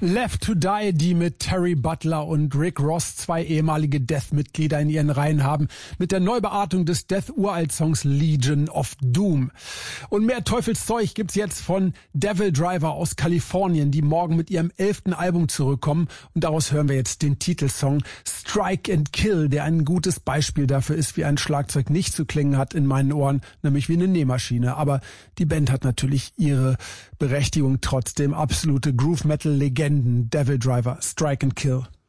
Left to Die, die mit Terry Butler und Rick Ross, zwei ehemalige Death-Mitglieder in ihren Reihen haben, mit der Neubearbeitung des Death-Uralt-Songs Legion of Doom. Und mehr Teufelszeug gibt's jetzt von Devil Driver aus Kalifornien, die morgen mit ihrem 11. Album zurückkommen. Und daraus hören wir jetzt den Titelsong Strike and Kill, der ein gutes Beispiel dafür ist, wie ein Schlagzeug nicht zu klingen hat in meinen Ohren, nämlich wie eine Nähmaschine. Aber die Band hat natürlich ihre Berechtigung trotzdem. Absolute Groove-Metal-Legenden, Devil Driver, Strike and Kill.